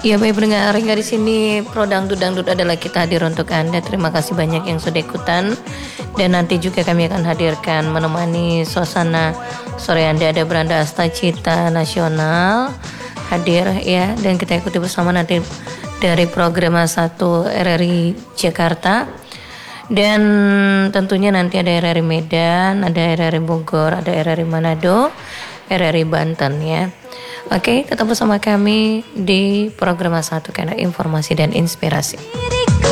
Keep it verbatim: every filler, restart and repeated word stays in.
Ya baik pendengar, hingga di sini Pro Dangdut Dangdut adalah kita hadir untuk Anda. Terima kasih banyak yang sudah ikutan. Dan nanti juga kami akan hadirkan menemani suasana sore Anda ada Beranda Asta Cita Nasional hadir ya, dan kita ikuti bersama nanti dari program satu R R I Jakarta. Dan tentunya nanti ada R R I Medan, ada R R I Bogor, ada R R I Manado, R R I Banten ya. Oke, tetap bersama kami di program satu karena informasi dan inspirasi.